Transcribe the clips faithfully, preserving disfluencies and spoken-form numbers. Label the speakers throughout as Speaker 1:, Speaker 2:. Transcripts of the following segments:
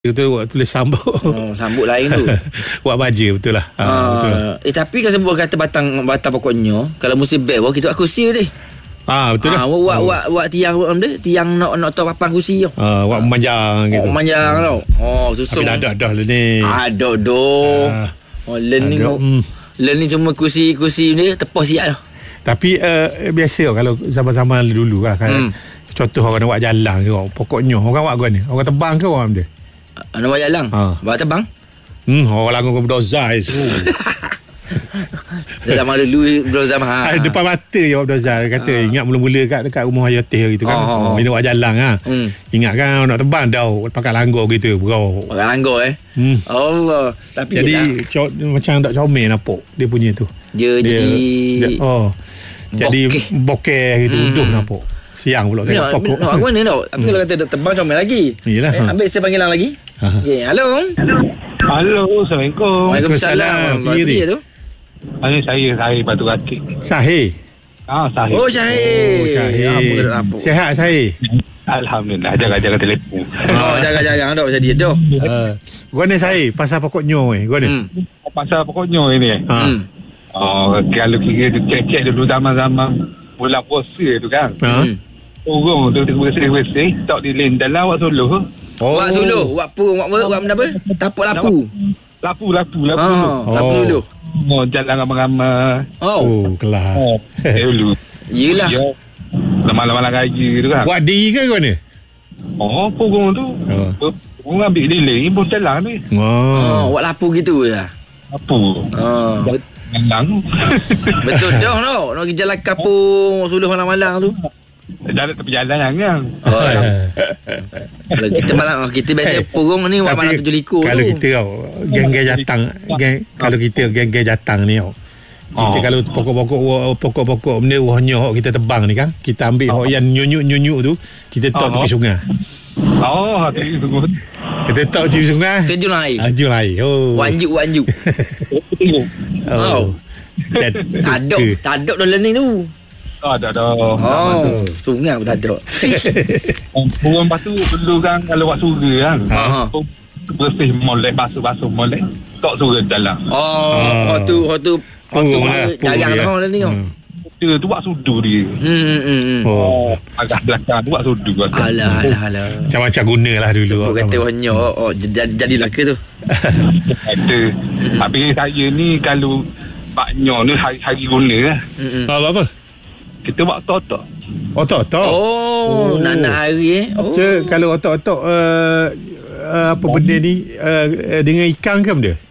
Speaker 1: Itu buat tulis sambut.
Speaker 2: Oh, sambut lain tu.
Speaker 1: Buat baja betul lah. Ha,
Speaker 2: uh,
Speaker 1: betul.
Speaker 2: Eh tapi kalau sebut kata batang batang pokoknya, kalau musim beg kita buat kursi tu.
Speaker 1: Ah ha, betul
Speaker 2: ah,
Speaker 1: lah.
Speaker 2: Buat
Speaker 1: oh.
Speaker 2: buat buat tiang dia, tiang nak nak tahu papan kursi tu.
Speaker 1: Ah, buat memanjang gitu.
Speaker 2: Oh, memanjang tau. Oh, susun.
Speaker 1: Tapi dah dah lah ni.
Speaker 2: Ada dong.
Speaker 1: Ah,
Speaker 2: oh, learning
Speaker 1: ada, mm.
Speaker 2: learning semua kursi-kursi ni tepah siap dah.
Speaker 1: Tapi uh, biasa kalau zaman-zaman dulu lah kan. Hmm. Contoh orang nak buat jalan ke orang, pokoknya orang buat guna. Orang tebang ke orang dia?
Speaker 2: Nak buat jalan?
Speaker 1: Ha.
Speaker 2: Buat tebang?
Speaker 1: Hmm, orang lagu bulldozer semua.
Speaker 2: Zaman dulu bulldozer mahal.
Speaker 1: Ha. Depan mata je bulldozer kata ha. Ingat mula-mula kat dekat rumah Hayatih gitu kan. Oh, oh, oh. Ini buat jalan ha. Hmm. Ingat kan nak tebang dah pakai langgar gitu, bro.
Speaker 2: Pakai langgar eh. Hmm. Allah. Tapi
Speaker 1: jadi co- macam tak comel nampak dia punya tu.
Speaker 2: Dia, dia jadi
Speaker 1: dia, oh. Jadi
Speaker 2: bokeh,
Speaker 1: bokeh gitu, hmm. Uduh nampak. Siang pula tengok pokok.
Speaker 2: Nak aku ni tau. Tapi kalau kata tebang comel lagi.
Speaker 1: Iyalah.
Speaker 2: Eh, ambil saya panggilan lagi. Okey, halo.
Speaker 3: Halo, Assalamualaikum.
Speaker 2: Waalaikumsalam. Apa dia tu?
Speaker 3: Ini saya, Sahih Batu Rakit.
Speaker 1: Sahih?
Speaker 3: Ah, Sahih.
Speaker 2: Oh, Sahih.
Speaker 1: Oh, Sahih.
Speaker 2: Apa,
Speaker 1: sihat, Sahih?
Speaker 3: Alhamdulillah. Jaga-jaga telefon.
Speaker 2: Oh, jaga-jaga dah pasal dia dah.
Speaker 1: Uh, Guna Sahih, pasal pokoknya eh. Guna.
Speaker 3: Hmm. Pasal pokoknya ini eh.
Speaker 1: Ha.
Speaker 2: Hmm.
Speaker 3: Oh, kalau kira tu cek-cek dulu zaman-zaman bulan puasa tu kan.
Speaker 1: Ha.
Speaker 2: Hmm.
Speaker 3: Orang tu bersih-bersih, tak dilin dalam awak suluh.
Speaker 1: Oh.
Speaker 2: Wak suluh, wak pu, wak wak wak apa? Tapuk lapu.
Speaker 3: Lapu, lapu, lapu.
Speaker 2: Ah, lapu
Speaker 1: Oh.
Speaker 2: suluh.
Speaker 3: Oh, jalan ramai-ramai.
Speaker 2: Oh.
Speaker 1: Oh, kelas.
Speaker 3: Oh, eh, dulu.
Speaker 2: Yelah.
Speaker 3: Ya. Lama-lama raya tu kan.
Speaker 1: Buat diri ke guna?
Speaker 3: Oh, pokok tu.
Speaker 1: Oh.
Speaker 3: Orang ambil lilin pun jalan ni.
Speaker 1: Oh.
Speaker 2: Oh, wak lapu gitu ya.
Speaker 3: Apa?
Speaker 2: Oh, bet-
Speaker 3: Jalan.
Speaker 2: betul dah tau. Nak pergi jalan kapung suluh malam-malam tu.
Speaker 3: Jalan tepi jalan kan.
Speaker 2: Oh, kalau kita malam kita biasa
Speaker 1: Eh,
Speaker 2: purung ni wak
Speaker 1: Tapi
Speaker 2: malam tujuh likur
Speaker 1: kalau
Speaker 2: tu.
Speaker 1: kita tau, geng-geng jatang, geng, kalau kita geng-geng jatang ni tau, kita
Speaker 3: Oh.
Speaker 1: kalau pokok-pokok pokok-pokok benda wahnya kita tebang ni kan, kita ambil
Speaker 3: Oh.
Speaker 1: hok yang nyunyuk-nyunyuk tu, kita letak
Speaker 3: Oh.
Speaker 1: tepi sungai.
Speaker 3: Oh, hati tunggu.
Speaker 1: Kita letak tepi sungai.
Speaker 2: Terjun air.
Speaker 1: Ajul air. Oh.
Speaker 2: Wanjuk wanjuk.
Speaker 3: Tengok.
Speaker 1: Oh. Chat.
Speaker 2: Taduk, taduk dah learning tu.
Speaker 3: Oh, dah dah.
Speaker 2: Oh, sungai pun taduk.
Speaker 3: Orang batu dulu kan kalau buat surga kan.
Speaker 2: Ha.
Speaker 3: Bersih molek, basuh-basuh molek. Tak surga dalam.
Speaker 2: Oh, hot tu, hot tu. Hot tu
Speaker 1: Oh, lah,
Speaker 2: jarang
Speaker 1: dia.
Speaker 2: dah learning tu.
Speaker 1: Hmm.
Speaker 3: Dia tu buat sudu dia.
Speaker 2: Hmm, hmm, hmm.
Speaker 1: Oh.
Speaker 3: Agak belakang tu buat sudu.
Speaker 2: Alah, alah, alah.
Speaker 1: Macam-macam guna lah dulu.
Speaker 2: Sebut kata banyak, oh, jadi, jadilah ke tu.
Speaker 3: Ada. Tapi saya ni kalau baknya ni hari-hari guna lah.
Speaker 2: Hmm.
Speaker 1: Apa-apa?
Speaker 3: Kita buat otot-otot.
Speaker 1: Otok-otok.
Speaker 2: Oh,
Speaker 1: Oh.
Speaker 2: nak-nak hari eh. Oh.
Speaker 1: Cik, kalau otok-otok uh, uh, apa benda ni uh, uh, dengan ikan ke benda?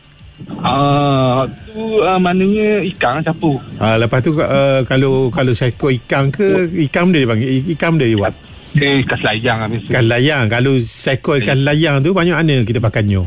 Speaker 3: Ah, tu uh, maknanya ikan campur.
Speaker 1: Uh, lepas tu uh, kalau kalau seekor ikan ke ikan benda dia panggil ikan benda dia buat.
Speaker 3: Eh, ikan selayang lah biasa.
Speaker 1: Ikan layang. Kalau seekor ikan layang tu banyak mana kita pakannya?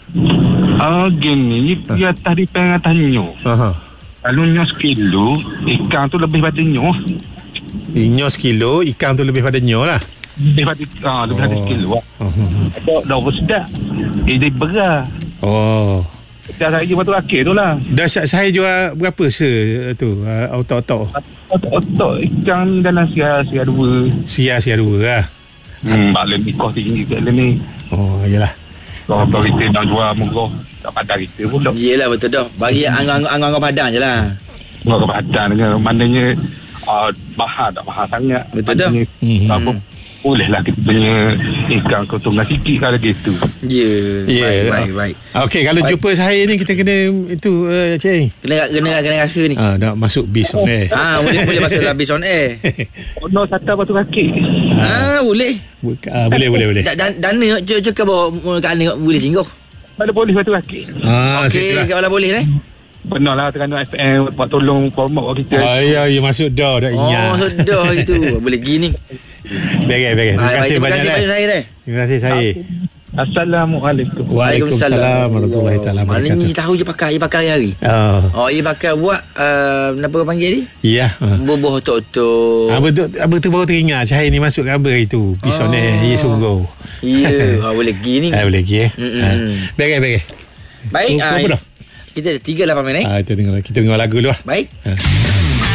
Speaker 3: Ah, gini, dia atas di peng atasnya.
Speaker 1: Aha.
Speaker 3: Kalau nyo sekilo, ikan tu lebih pada nyo.
Speaker 1: Inyo sekilo, ikan tu lebih pada nyo lah.
Speaker 3: Lebih pada ah, lebih pada
Speaker 1: Oh.
Speaker 3: sekilo.
Speaker 1: Oh.
Speaker 3: Dah dah bersedak. Eh, dia berat.
Speaker 1: Oh.
Speaker 3: Dah saya batu rakit tu lah.
Speaker 1: Dah saya jual berapa se tu uh, otok-otok?
Speaker 3: Otot ikan dalam sia-sia dua.
Speaker 1: Sia-sia dua lah.
Speaker 3: Hmm, bak lebih kos tinggi kat ni.
Speaker 1: Oh, iyalah.
Speaker 3: Kalau oh, kita nak jual murah, tak pandang kita pun tak.
Speaker 2: Yelah betul dah. Bagi anggang-anggang padang je lah.
Speaker 3: Murah ke badan dengan maknanya uh, bahar tak bahar sangat.
Speaker 2: Betul dah.
Speaker 1: Hmm.
Speaker 3: Apa, bolehlah kita punya ikan ketungan sikit kalau gitu.
Speaker 2: Ya.
Speaker 1: Ya.
Speaker 2: Baik, baik, baik.
Speaker 1: Okey, kalau
Speaker 2: Baik.
Speaker 1: jumpa saya ni kita kena itu uh, Cik.
Speaker 2: Kena kena kena rasa ni.
Speaker 1: Ah, nak masuk bis on air.
Speaker 2: Ah, boleh boleh masuk habis on air.
Speaker 3: Oh, no, sata batu kaki.
Speaker 2: Ah, boleh.
Speaker 1: Ah, boleh boleh boleh.
Speaker 2: Dan dana cakap bawa kat mana boleh singgah.
Speaker 3: Mana boleh batu kaki.
Speaker 1: Ah,
Speaker 2: Okey, kalau boleh eh.
Speaker 3: Benar lah Terengganu F M buat tolong promote kita.
Speaker 1: Ah, ya, ya masuk dah dah
Speaker 2: Oh,
Speaker 1: ingat.
Speaker 2: sudah itu. Boleh gini.
Speaker 1: Baik, baik. Terima
Speaker 2: Ah, baik,
Speaker 1: kasih
Speaker 2: terima
Speaker 1: banyak.
Speaker 2: kasih banyak
Speaker 1: Rai.
Speaker 2: saya deh.
Speaker 1: Terima kasih saya.
Speaker 3: Assalamualaikum.
Speaker 1: Waalaikumsalam warahmatullahi taala
Speaker 2: Maknanya
Speaker 1: wabarakatuh.
Speaker 2: tahu je pakai, dia pakai hari.
Speaker 1: Oh,
Speaker 2: Oh, dia pakai buat uh, apa panggil ni?
Speaker 1: ya. Ah.
Speaker 2: Bubuh otot-otot.
Speaker 1: Apa tu apa tu baru teringat Cahaya ni masuk gambar itu. Pisau ni
Speaker 2: Oh.
Speaker 1: ye suruh.
Speaker 2: Ya, ah, boleh gini.
Speaker 1: Ah, boleh lagi eh.
Speaker 2: Mm-mm.
Speaker 1: Ah. Baik, baik.
Speaker 2: Baik,
Speaker 1: So,
Speaker 2: ah,
Speaker 1: apa dah?
Speaker 2: kita ada tiga lapan minit.
Speaker 1: Ah, kita dengar kita dengar lagu dulu lah.
Speaker 2: Baik.
Speaker 1: Ah.